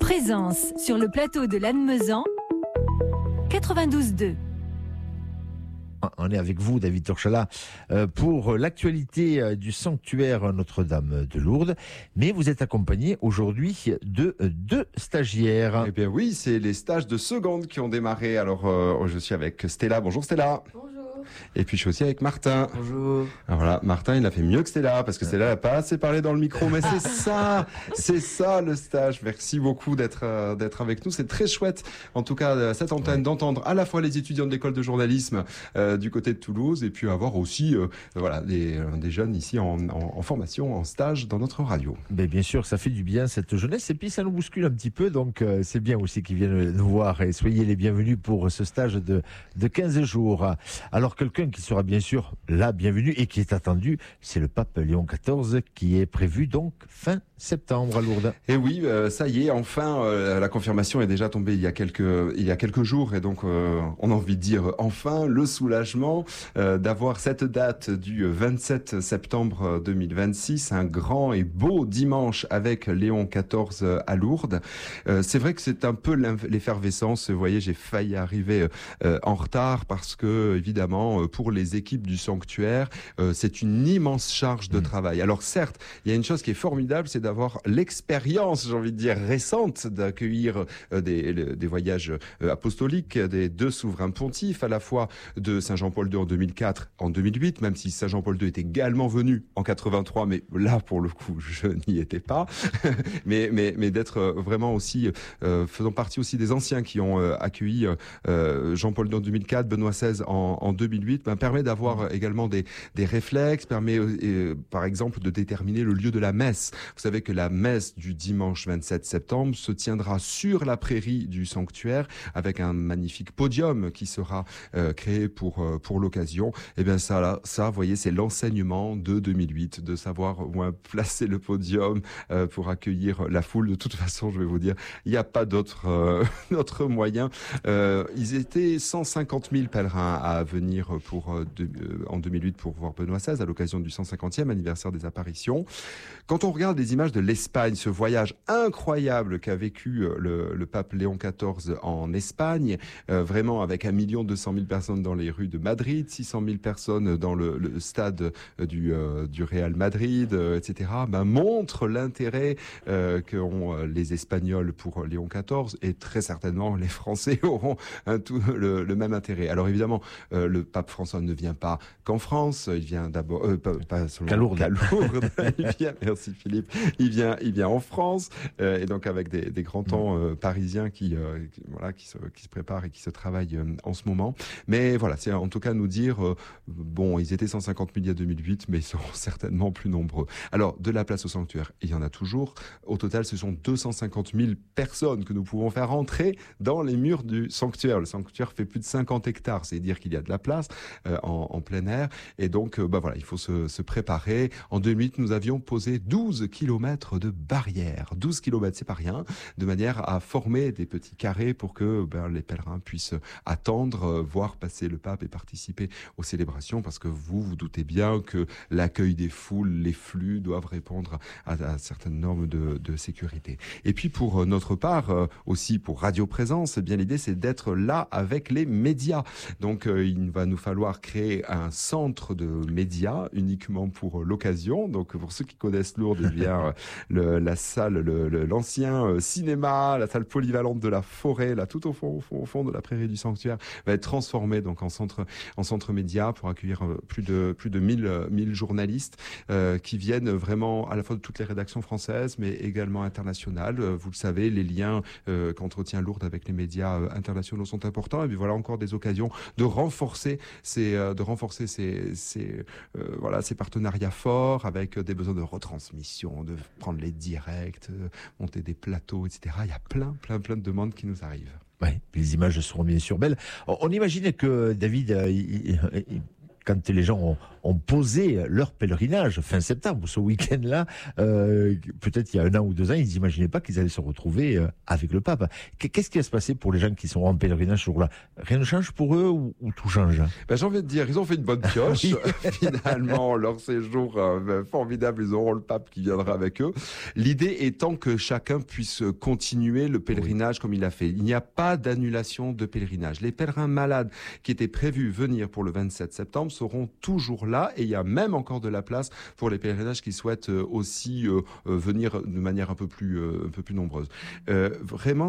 Présence sur le plateau de Lannemezan, 92.2. On est avec vous, David Torchala, pour l'actualité du sanctuaire Notre-Dame de Lourdes. Mais vous êtes accompagné aujourd'hui de deux stagiaires. Eh bien oui, c'est les stages de seconde qui ont démarré. Alors, je suis avec Stella. Bonjour Stella. Bonjour. Et puis je suis aussi avec Martin. Bonjour. Alors voilà, Martin, il a fait mieux que Stella, parce que Stella n'a pas assez parlé dans le micro. Mais c'est ça le stage. Merci beaucoup d'être avec nous. C'est très chouette, en tout cas, cette antenne, d'entendre à la fois les étudiants de l'école de journalisme du côté de Toulouse, et puis avoir aussi des jeunes ici en formation, en stage dans notre radio. Mais bien sûr, ça fait du bien cette jeunesse, et puis ça nous bouscule un petit peu, donc c'est bien aussi qu'ils viennent nous voir, et soyez les bienvenus pour ce stage de 15 jours. Alors quelqu'un qui sera bien sûr là bienvenu et qui est attendu, c'est le pape Léon XIV, qui est prévu donc fin septembre à Lourdes. Et oui, ça y est, enfin, la confirmation est déjà tombée il y a quelques jours, et donc on a envie de dire enfin le soulagement d'avoir cette date du 27 septembre 2026, un grand et beau dimanche avec Léon XIV à Lourdes. C'est vrai que c'est un peu l'effervescence. Vous voyez, j'ai failli arriver en retard parce que, évidemment, pour les équipes du sanctuaire, c'est une immense charge de travail. Alors certes, il y a une chose qui est formidable, c'est d'avoir l'expérience, j'ai envie de dire, récente d'accueillir des voyages apostoliques des deux souverains pontifes, à la fois de Saint Jean-Paul II en 2004, en 2008, même si Saint Jean-Paul II est également venu en 83, mais là, pour le coup, je n'y étais pas. mais d'être vraiment aussi, faisant partie aussi des anciens qui ont accueilli Jean-Paul II en 2004, Benoît XVI en 2008, permet d'avoir également des réflexes, permet par exemple de déterminer le lieu de la messe. Vous savez que la messe du dimanche 27 septembre se tiendra sur la prairie du sanctuaire, avec un magnifique podium qui sera créé pour l'occasion. Et bien ça, vous voyez, c'est l'enseignement de 2008, de savoir au moins placer le podium pour accueillir la foule. De toute façon, je vais vous dire, il n'y a pas d'autre moyen. Ils étaient 150 000 pèlerins à venir en 2008 pour voir Benoît XVI à l'occasion du 150e anniversaire des apparitions. Quand on regarde les images de l'Espagne, ce voyage incroyable qu'a vécu le pape Léon XIV en Espagne, vraiment avec 1 200 000 personnes dans les rues de Madrid, 600 000 personnes dans le stade du Real Madrid, etc., montre l'intérêt qu'ont les Espagnols pour Léon XIV, et très certainement les Français auront le même intérêt. Alors évidemment, le pape François ne vient pas qu'en France, il vient d'abord pas seulement qu'à Lourdes. Il vient, merci Philippe, il vient en France, et donc avec des grands temps parisiens qui se préparent et qui se travaillent en ce moment. Mais voilà, c'est en tout cas nous dire ils étaient 150 000 il y a 2008, mais ils seront certainement plus nombreux. Alors de la place au sanctuaire, il y en a toujours. Au total, ce sont 250 000 personnes que nous pouvons faire entrer dans les murs du sanctuaire. Le sanctuaire fait plus de 50 hectares, c'est dire qu'il y a de la place en plein air, et donc il faut se préparer. En 2008, nous avions posé 12 kilomètres de barrières. 12 kilomètres, c'est pas rien, de manière à former des petits carrés pour que les pèlerins puissent attendre, voir passer le pape et participer aux célébrations, parce que vous doutez bien que l'accueil des foules, les flux doivent répondre à certaines normes de sécurité. Et puis pour notre part, aussi pour Radio Présence, bien l'idée c'est d'être là avec les médias. Donc il va nous falloir créer un centre de médias uniquement pour l'occasion. Donc pour ceux qui connaissent Lourdes, la salle, l'ancien cinéma, la salle polyvalente de la Forêt, là tout au fond de la prairie du sanctuaire, va être transformée donc en centre média pour accueillir plus de 1000 journalistes qui viennent vraiment à la fois de toutes les rédactions françaises, mais également internationales. Vous le savez, les liens qu'entretient Lourdes avec les médias internationaux sont importants. Et puis voilà encore des occasions de renforcer ces partenariats forts, avec des besoins de retransmission, de prendre les directs, monter des plateaux, etc. Il y a plein de demandes qui nous arrivent. Oui, les images seront bien sûr belles. On imaginait que David, quand les gens ont posé leur pèlerinage fin septembre, ce week-end-là, peut-être il y a 1 an ou 2 ans, ils n'imaginaient pas qu'ils allaient se retrouver avec le pape. Qu'est-ce qui va se passer pour les gens qui sont en pèlerinage ce jour-là? Rien ne change pour eux ou tout change? J'ai envie de dire, ils ont fait une bonne pioche. Finalement, leur séjour formidable, ils auront le pape qui viendra avec eux. L'idée étant que chacun puisse continuer le pèlerinage comme il a fait. Il n'y a pas d'annulation de pèlerinage. Les pèlerins malades qui étaient prévus venir pour le 27 septembre seront toujours là, et il y a même encore de la place pour les pèlerinages qui souhaitent aussi venir de manière un peu plus nombreuse. Vraiment,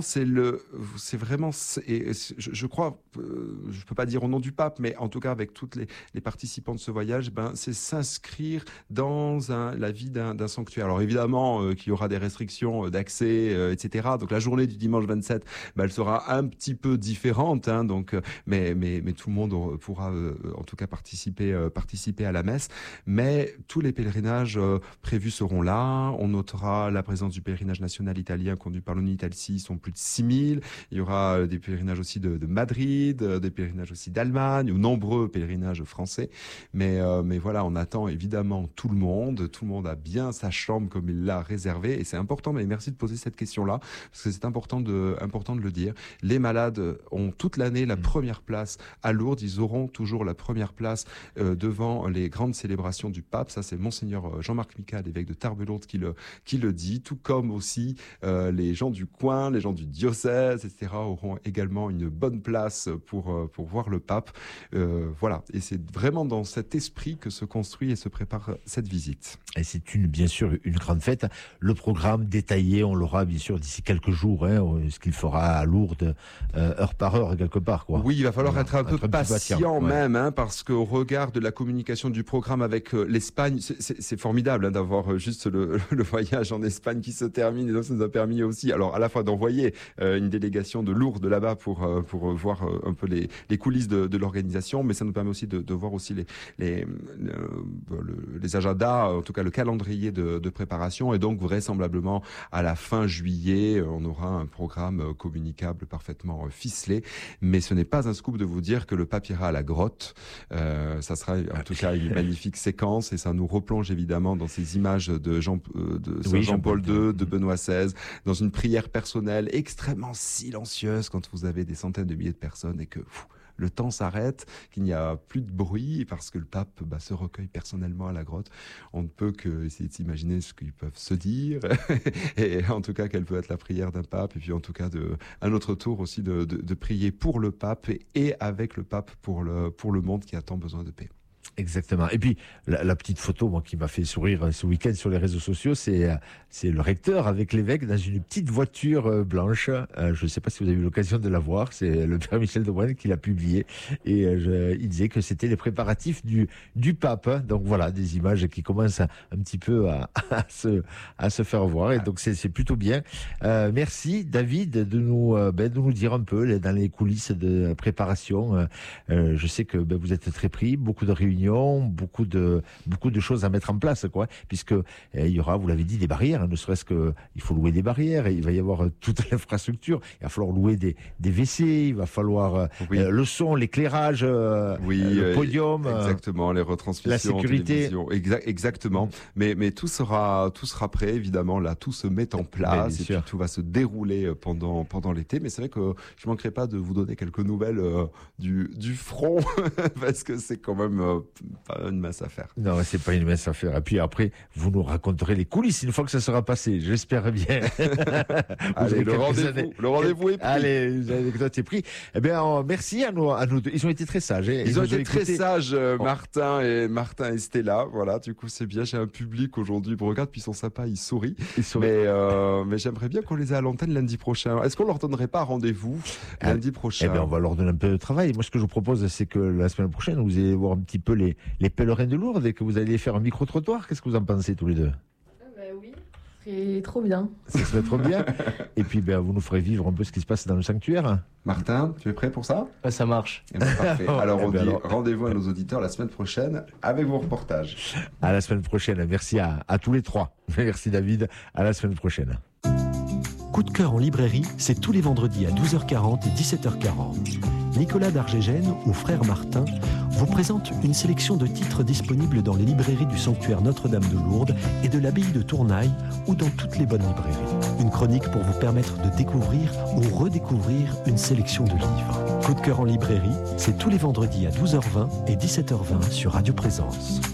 je crois, je peux pas dire au nom du pape, mais en tout cas avec toutes les participants de ce voyage, c'est s'inscrire dans la vie d'un sanctuaire. Alors évidemment qu'il y aura des restrictions d'accès, etc. Donc la journée du dimanche 27, elle sera un petit peu différente, hein, donc mais tout le monde pourra en tout cas participer à la messe. Mais tous les pèlerinages prévus seront là. On notera la présence du pèlerinage national italien conduit par l'Unitalsi, ils sont plus de 6000. Il y aura des pèlerinages aussi de Madrid, des pèlerinages aussi d'Allemagne, ou nombreux pèlerinages français. Mais voilà, on attend évidemment tout le monde. Tout le monde a bien sa chambre comme il l'a réservé, et c'est important. Mais merci de poser cette question-là, parce que c'est important de le dire. Les malades ont toute l'année la première place à Lourdes. Ils auront toujours la première place devant les grandes célébrations du pape. Ça, c'est Monseigneur Jean-Marc Micade, évêque de Tarbes-Lourdes, qui le dit. Tout comme aussi les gens du coin, les gens du diocèse, etc. auront également une bonne place pour voir le pape. Voilà. Et c'est vraiment dans cet esprit que se construit et se prépare cette visite. Et c'est bien sûr une grande fête. Le programme détaillé, on l'aura bien sûr d'ici quelques jours, ce qu'il fera à Lourdes, heure par heure, quelque part, quoi. Oui, il va falloir être un peu patient ouais. même, parce qu'au regard de la communication du programme avec l'Espagne, c'est formidable d'avoir juste le voyage en Espagne qui se termine, et donc ça nous a permis aussi, alors à la fois d'envoyer une délégation de Lourdes là-bas pour voir un peu les coulisses de l'organisation, mais ça nous permet aussi de voir aussi les agendas, en tout cas le calendrier de préparation, et donc vraisemblablement à la fin juillet, on aura un programme communicable parfaitement ficelé. Mais ce n'est pas un scoop de vous dire que le pape ira à la grotte. Ça sera en tout cas une magnifique séquence, et ça nous replonge évidemment dans ces images de Saint Jean-Paul II, de Benoît XVI, dans une prière personnelle extrêmement silencieuse quand vous avez des centaines de milliers de personnes et que le temps s'arrête, qu'il n'y a plus de bruit parce que le pape se recueille personnellement à la grotte. On ne peut que essayer de s'imaginer ce qu'ils peuvent se dire et en tout cas quelle peut être la prière d'un pape, et puis en tout cas à notre tour aussi de prier pour le pape et avec le pape pour le monde qui a tant besoin de paix. Exactement. Et puis, la petite photo, moi, qui m'a fait sourire ce week-end sur les réseaux sociaux, c'est le recteur avec l'évêque dans une petite voiture blanche. Je ne sais pas si vous avez eu l'occasion de la voir. C'est le père Michel de Brenne qui l'a publié. Et il disait que c'était les préparatifs du pape. Donc voilà, des images qui commencent un petit peu à se faire voir. Et donc, c'est plutôt bien. Merci, David, de nous dire un peu dans les coulisses de préparation. Je sais que vous êtes très pris, beaucoup de réunions, beaucoup de choses à mettre en place, quoi, puisque il y aura, vous l'avez dit, des barrières, ne serait-ce que il faut louer des barrières, et il va y avoir toute l'infrastructure, il va falloir louer des WC, il va falloir le son, l'éclairage, le podium, exactement, les retransmissions, la sécurité, exactement. Mais tout sera prêt, évidemment. Là, tout se met en place, et puis tout va se dérouler pendant l'été. Mais c'est vrai que je manquerai pas de vous donner quelques nouvelles du front parce que c'est quand même pas une mince affaire. Non, c'est pas une mince affaire. Et puis après, vous nous raconterez les coulisses une fois que ça sera passé. J'espère bien. Allez, le rendez-vous est pris. Allez, l'anecdote est pris. Eh bien, merci à nous deux. Ils ont été très sages. Ils ont été très sages, Martin et Stella. Voilà, du coup, c'est bien. J'ai un public aujourd'hui qui me regarde, puis ils sont sympas, ils sourient. Mais j'aimerais bien qu'on les ait à l'antenne lundi prochain. Est-ce qu'on leur donnerait pas rendez-vous lundi prochain? Eh bien, on va leur donner un peu de travail. Moi, ce que je vous propose, c'est que la semaine prochaine, vous allez voir un petit peu les pèlerins de Lourdes et que vous allez faire un micro-trottoir. Qu'est-ce que vous en pensez tous les deux? Oui, c'est trop bien. Ça serait trop bien. Et puis vous nous ferez vivre un peu ce qui se passe dans le sanctuaire. Martin, tu es prêt pour ça? Ça marche. Parfait. Alors on dit rendez-vous à nos auditeurs la semaine prochaine avec vos reportages. À la semaine prochaine. Merci à tous les trois. Merci David. À la semaine prochaine. Coup de cœur en librairie, c'est tous les vendredis à 12h40 et 17h40. Nicolas d'Argégène ou Frère Martin vous présente une sélection de titres disponibles dans les librairies du sanctuaire Notre-Dame de Lourdes et de l'abbaye de Tournaille ou dans toutes les bonnes librairies. Une chronique pour vous permettre de découvrir ou redécouvrir une sélection de livres. Coup de cœur en librairie, c'est tous les vendredis à 12h20 et 17h20 sur Radio Présence.